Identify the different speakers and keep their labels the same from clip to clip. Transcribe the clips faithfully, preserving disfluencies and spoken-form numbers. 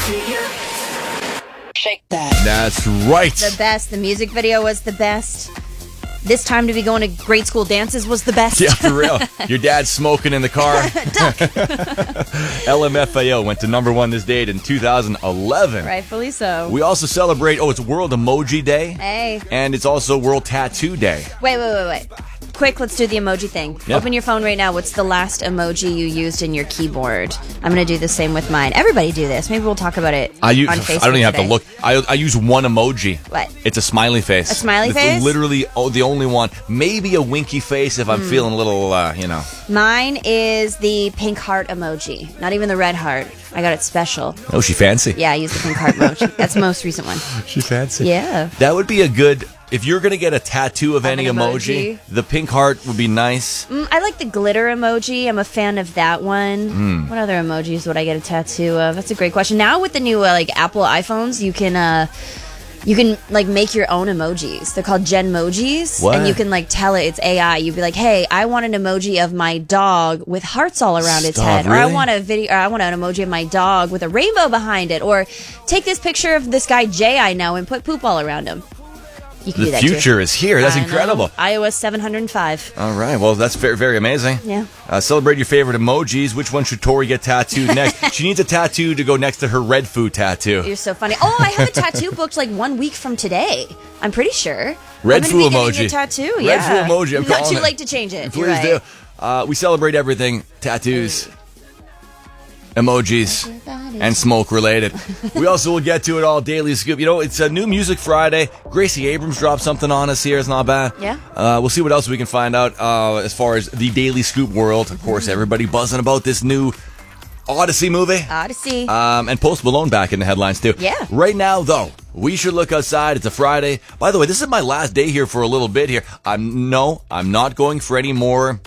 Speaker 1: Shake that.
Speaker 2: That's right.
Speaker 3: The best. The music video was the best. This time to be going to grade school dances was the best.
Speaker 2: Yeah, for real. Your dad's smoking in the car. L M F A O went to number one this date in two thousand eleven.
Speaker 3: Rightfully so.
Speaker 2: We also celebrate, oh, it's World Emoji Day.
Speaker 3: Hey.
Speaker 2: And it's also World Tattoo Day.
Speaker 3: Wait, wait, wait, wait. Quick, let's do the emoji thing.
Speaker 2: Yep.
Speaker 3: Open your phone right now. What's the last emoji you used in your keyboard? I'm going to do the same with mine. Everybody do this. Maybe we'll talk about it
Speaker 2: I use,
Speaker 3: on Facebook
Speaker 2: I don't even
Speaker 3: today.
Speaker 2: have to look. I, I use one emoji.
Speaker 3: What?
Speaker 2: It's a smiley face.
Speaker 3: A smiley
Speaker 2: it's
Speaker 3: face?
Speaker 2: literally oh, the only one. Maybe a winky face if I'm
Speaker 3: Mm.
Speaker 2: feeling a little, uh, you know.
Speaker 3: Mine is the pink heart emoji. Not even the red heart. I got it special.
Speaker 2: Oh, she fancy.
Speaker 3: Yeah, I use the pink heart emoji. That's the most recent one.
Speaker 2: She fancy.
Speaker 3: Yeah.
Speaker 2: That would be a good... If you're going to get a tattoo of,
Speaker 3: Of
Speaker 2: any
Speaker 3: an
Speaker 2: emoji,
Speaker 3: emoji.
Speaker 2: the pink heart would be nice.
Speaker 3: Mm, I like the glitter emoji. I'm a fan of that one.
Speaker 2: Mm.
Speaker 3: What other emojis would I get a tattoo of? That's a great question. Now with the new uh, like Apple iPhones, you can uh, you can like make your own emojis. They're called Genmojis,
Speaker 2: What?
Speaker 3: and you can like tell it it's A I. You'd be like, "Hey, I want an emoji of my dog with hearts all around its
Speaker 2: Stop,
Speaker 3: head," or "I
Speaker 2: really?
Speaker 3: want a video, or I want an emoji of my dog with a rainbow behind it," or "Take this picture of this guy Jay I know and put poop all around him." You can
Speaker 2: The
Speaker 3: do that
Speaker 2: future
Speaker 3: too.
Speaker 2: is here. That's
Speaker 3: I know.
Speaker 2: incredible.
Speaker 3: iOS seven hundred five.
Speaker 2: All right. Well, that's very, very amazing.
Speaker 3: Yeah.
Speaker 2: Uh, celebrate your favorite emojis. Which one should Tori get tattooed next? She needs a tattoo to go next to her red food tattoo.
Speaker 3: You're so funny. Oh, I have a tattoo booked like one week from today. I'm pretty sure.
Speaker 2: Red
Speaker 3: I'm
Speaker 2: food
Speaker 3: gonna be getting
Speaker 2: emoji.
Speaker 3: A tattoo.
Speaker 2: Red
Speaker 3: Yeah.
Speaker 2: food emoji. I'm
Speaker 3: Not
Speaker 2: calling
Speaker 3: too
Speaker 2: it.
Speaker 3: late to change it.
Speaker 2: Please
Speaker 3: You're right.
Speaker 2: do. Uh, we celebrate everything. Tattoos, emojis, and smoke related. We also will get to it all. Daily Scoop. You know, it's a new Music Friday. Gracie Abrams dropped something on us here. It's not bad.
Speaker 3: Yeah.
Speaker 2: Uh, we'll see what else we can find out uh, as far as the Daily Scoop world. Of course, everybody buzzing about this new Odyssey movie.
Speaker 3: Odyssey.
Speaker 2: Um, and Post Malone back in the headlines, too.
Speaker 3: Yeah.
Speaker 2: Right now, though, we should look outside. It's a Friday. By the way, this is my last day here for a little bit here. I'm No, I'm not going for any more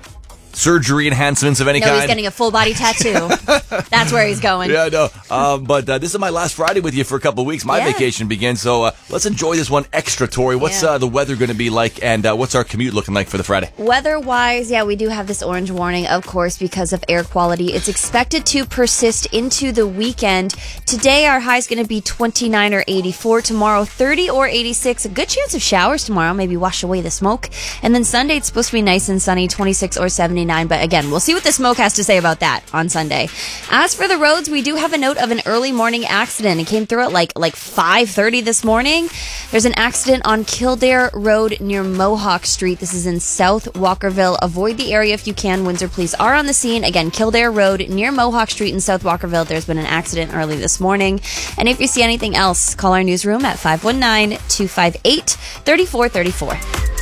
Speaker 2: surgery enhancements of any
Speaker 3: no,
Speaker 2: kind.
Speaker 3: he's getting a full body tattoo. That's where he's going.
Speaker 2: Yeah, no. Um, but uh, this is my last Friday with you for a couple of weeks. My
Speaker 3: Yeah.
Speaker 2: vacation begins, so uh, let's enjoy this one extra, Tori. What's
Speaker 3: Yeah.
Speaker 2: uh, the weather going to be like, and uh, what's our commute looking like for the Friday?
Speaker 3: Weather-wise, yeah, we do have this orange warning, of course, because of air quality. It's expected to persist into the weekend. Today, our high is going to be twenty-nine or eighty-four. Tomorrow, thirty or eighty-six. A good chance of showers tomorrow, maybe wash away the smoke. And then Sunday, it's supposed to be nice and sunny, twenty-six or seventy-nine. But again, we'll see what the smoke has to say about that on Sunday. As for the roads, we do have a note of an early morning accident. It came through at like like five thirty this morning. There's an accident on Kildare Road near Mohawk Street. This is in South Walkerville. Avoid the area if you can. Windsor police are on the scene. Again, Kildare Road near Mohawk Street in South Walkerville. There's been an accident early this morning. And if you see anything else, call our newsroom at five one nine, two five eight, three four three four.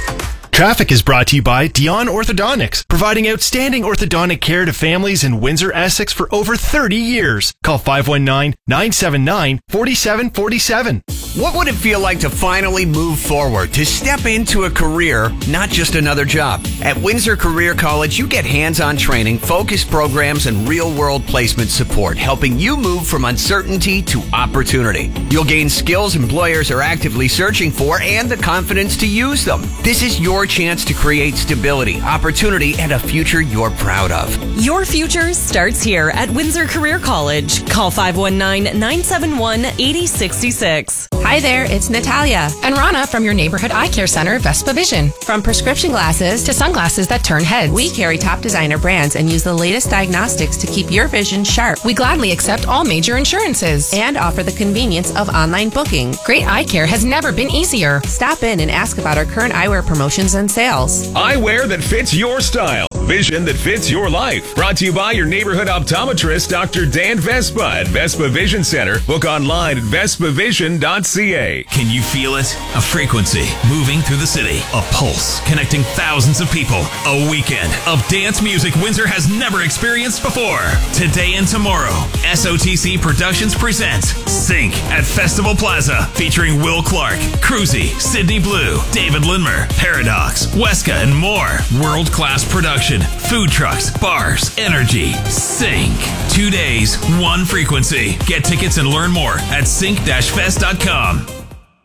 Speaker 4: Traffic is brought to you by Dion Orthodontics, providing outstanding orthodontic care to families in Windsor, Essex for over thirty years. Call five one nine, nine seven nine, four seven four seven.
Speaker 5: What would it feel like to finally move forward, to step into a career, not just another job? At Windsor Career College, you get hands-on training, focused programs, and real-world placement support, helping you move from uncertainty to opportunity. You'll gain skills employers are actively searching for and the confidence to use them. This is your chance to create stability, opportunity, and a future you're proud of.
Speaker 6: Your future starts here at Windsor Career College. Call five one nine, nine seven one, eight zero six six.
Speaker 7: Hi there, it's Natalia and Rana from your neighborhood eye care center, Vespa Vision. From prescription glasses to sunglasses that turn heads, we carry top designer brands and use the latest diagnostics to keep your vision sharp. We gladly accept all major insurances and offer the convenience of online booking. Great eye care has never been easier. Stop in and ask about our current eyewear promotions and sales.
Speaker 8: Eyewear that fits your style. Vision that fits your life. Brought to you by your neighborhood optometrist, Doctor Dan Vespa at Vespa Vision Center. Book online at vespa vision dot c a.
Speaker 9: Can you feel it? A frequency moving through the city. A pulse connecting thousands of people. A weekend of dance music Windsor has never experienced before. Today and tomorrow, S O T C Productions presents Sync at Festival Plaza, featuring Will Clark, Cruzy, Sydney Blue, David Lindmer, Paradox, Weska, and more. World-class production, food trucks, bars, energy. Sync. Two days, one frequency. Get tickets and learn more at sync dash fest dot com.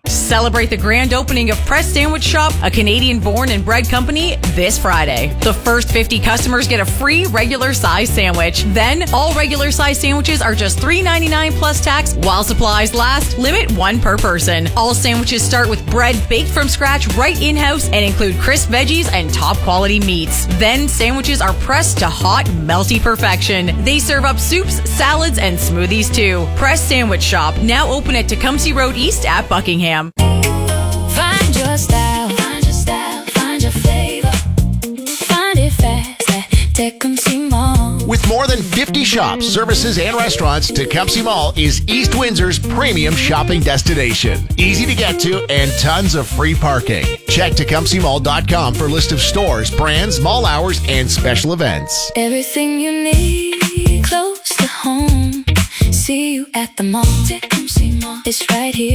Speaker 6: Celebrate the grand opening of Press Sandwich Shop, a Canadian-born and bred company, this Friday. The first fifty customers get a free regular size sandwich. Then, all regular size sandwiches are just three ninety-nine plus tax while supplies last. Limit one per person. All sandwiches start with bread baked from scratch right in-house and include crisp veggies and top quality meats. Then, sandwiches are pressed to hot, melty perfection. They serve up soups, salads, and smoothies too. Press Sandwich Shop, now open at Tecumseh Road East at Buckingham.
Speaker 1: Find your style, find your style, find your flavor. Find it fast at Tecumseh Mall.
Speaker 10: With more than fifty shops, services, and restaurants, Tecumseh Mall is East Windsor's premium shopping destination. Easy to get to and tons of free parking. Check Tecumseh Mall dot com for a list of stores, brands, mall hours, and special events.
Speaker 1: Everything you need, close to home. See you at the mall. Tecumseh Mall, it's right here.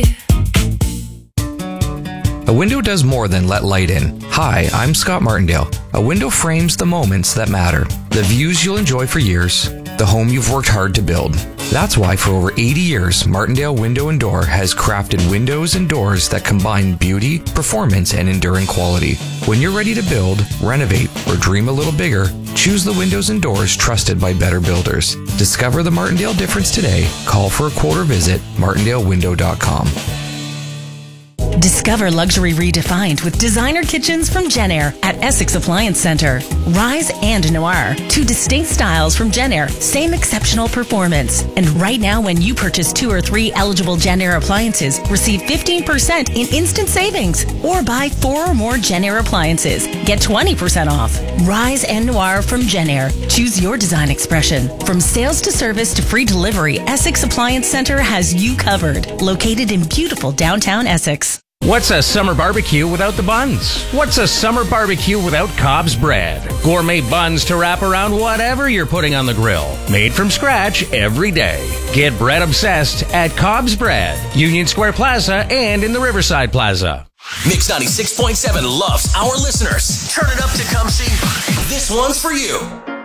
Speaker 11: A window does more than let light in. Hi, I'm Scott Martindale. A window frames the moments that matter. The views you'll enjoy for years. The home you've worked hard to build. That's why for over eighty years, Martindale Window and Door has crafted windows and doors that combine beauty, performance, and enduring quality. When you're ready to build, renovate, or dream a little bigger, choose the windows and doors trusted by better builders. Discover the Martindale difference today. Call for a quote or visit martindale window dot com.
Speaker 6: Discover luxury redefined with designer kitchens from Jenn-Air at Essex Appliance Center. Rise and Noir, two distinct styles from Jenn-Air, same exceptional performance. And right now, when you purchase two or three eligible Jenn-Air appliances, receive fifteen percent in instant savings. Or buy four or more Jenn-Air appliances, get twenty percent off. Rise and Noir from Jenn-Air. Choose your design expression. From sales to service to free delivery, Essex Appliance Center has you covered. Located in beautiful downtown Essex.
Speaker 12: What's a summer barbecue without the buns? What's a summer barbecue without Cobb's bread? Gourmet buns to wrap around whatever you're putting on the grill. Made from scratch every day. Get bread obsessed at Cobb's Bread, Union Square Plaza, and in the Riverside Plaza.
Speaker 9: Mix ninety-six point seven loves our listeners. Turn it up, Tecumseh. This one's for you.